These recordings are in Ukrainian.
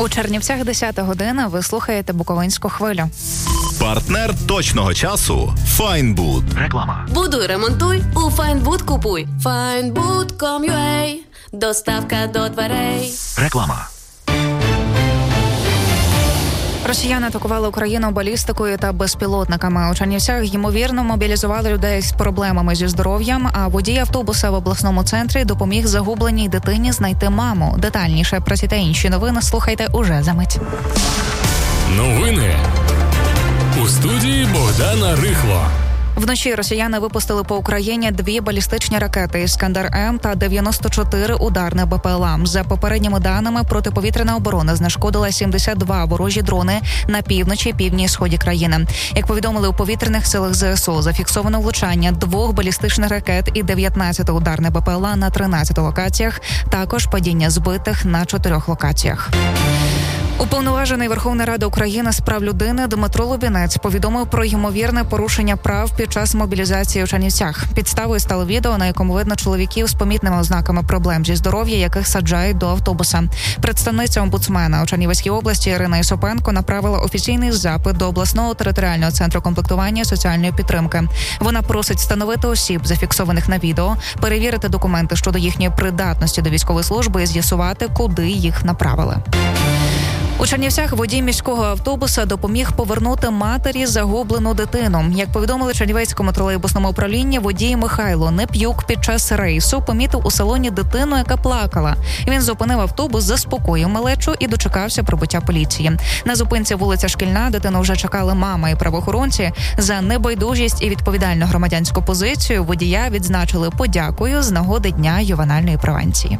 У Чернівцях 10 година. Ви слухаєте Буковинську хвилю. Партнер точного часу – Файнбуд. Реклама. Будуй, ремонтуй, у Файнбуд купуй. Findbood.com.ua. Доставка до дверей. Реклама. Росіяни атакували Україну балістикою та безпілотниками. У Чернівцях, ймовірно, мобілізували людей з проблемами зі здоров'ям, а водій автобуса в обласному центрі допоміг загубленій дитині знайти маму. Детальніше про ці та інші новини слухайте уже за мить. Новини у студії Богдана Рихло. Вночі росіяни випустили по Україні 2 балістичні ракети «Іскандер-М» та 94 ударних БПЛА. За попередніми даними, протиповітряна оборона знешкодила 72 ворожі дрони на півночі і півдні сході країни. Як повідомили у повітряних силах ЗСУ, зафіксовано влучання 2 балістичних ракет і 19 ударних БПЛА на 13 локаціях, також падіння збитих на 4 локаціях. Уповноважений Верховної Ради України з прав людини Дмитро Лубінець повідомив про ймовірне порушення прав під час мобілізації у Чернівцях. Підставою стало відео, на якому видно чоловіків з помітними ознаками проблем зі здоров'я, яких саджають до автобуса. Представниця омбудсмена у Чернівецькій області Ірина Ісопенко направила офіційний запит до обласного територіального центру комплектування і соціальної підтримки. Вона просить встановити осіб, зафіксованих на відео, перевірити документи щодо їхньої придатності до військової служби і з'ясувати, куди їх направили. У Чернівцях водій міського автобуса допоміг повернути матері загублену дитину. Як повідомили Чернівецькому тролейбусному управлінні, водій Михайло Неп'юк під час рейсу помітив у салоні дитину, яка плакала. Він зупинив автобус, заспокоїв малечу і дочекався прибуття поліції. На зупинці вулиця Шкільна дитину вже чекали мама і правоохоронці. За небайдужість і відповідальну громадянську позицію водія відзначили подякою з нагоди Дня ювенальної превенції.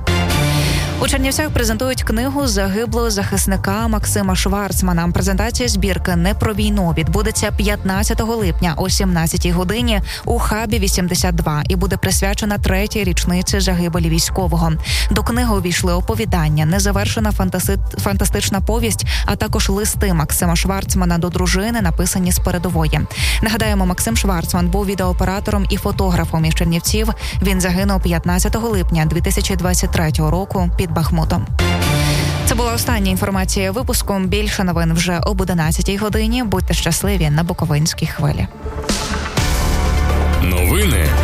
У Чернівцях презентують книгу загиблого захисника Максима Шварцмана. Презентація збірки «Не про війну» відбудеться 15 липня о 17-й годині у хабі 82 і буде присвячена 3-й річниці загибелі військового. До книги увійшли оповідання, незавершена фантастична повість, а також листи Максима Шварцмана до дружини, написані з передової. Нагадаємо, Максим Шварцман був відеооператором і фотографом із Чернівців. Він загинув 15 липня 2023 року під Бахмутом. Це була остання інформація випуску. Більше новин вже об 11-й годині. Будьте щасливі на Буковинській хвилі. Новини